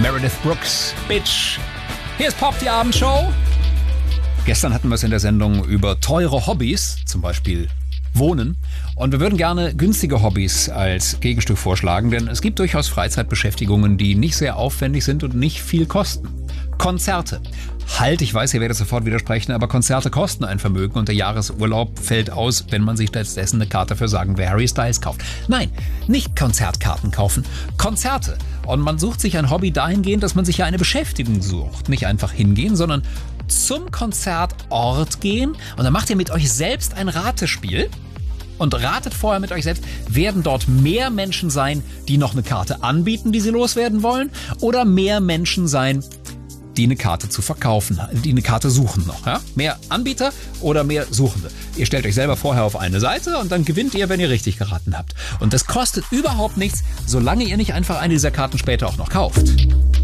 Meredith Brooks, Bitch. Hier ist Pop, die Abendshow. Gestern hatten wir es in der Sendung über teure Hobbys, zum Beispiel Wohnen. Und wir würden gerne günstige Hobbys als Gegenstück vorschlagen, denn es gibt durchaus Freizeitbeschäftigungen, die nicht sehr aufwendig sind und nicht viel kosten. Konzerte. Halt, ich weiß, ihr werdet sofort widersprechen, aber Konzerte kosten ein Vermögen und der Jahresurlaub fällt aus, wenn man sich stattdessen eine Karte für, sagen wir, Harry Styles kauft. Nein, nicht Konzertkarten kaufen, Konzerte. Und man sucht sich ein Hobby dahingehend, dass man sich ja eine Beschäftigung sucht. Nicht einfach hingehen, sondern zum Konzertort gehen und dann macht ihr mit euch selbst ein Ratespiel. Und ratet vorher mit euch selbst, werden dort mehr Menschen sein, die noch eine Karte anbieten, die sie loswerden wollen, oder mehr Menschen sein, die eine Karte zu verkaufen, die eine Karte suchen noch. Ja? Mehr Anbieter oder mehr Suchende. Ihr stellt euch selber vorher auf eine Seite und dann gewinnt ihr, wenn ihr richtig geraten habt. Und das kostet überhaupt nichts, solange ihr nicht einfach eine dieser Karten später auch noch kauft.